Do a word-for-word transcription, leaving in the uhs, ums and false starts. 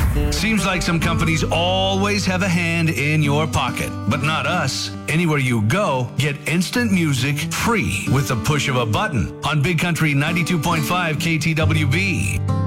Seems like some companies always have a hand in your pocket, but not us. Anywhere you go, get instant music free with the push of a button on Big Country ninety-two point five K T W B.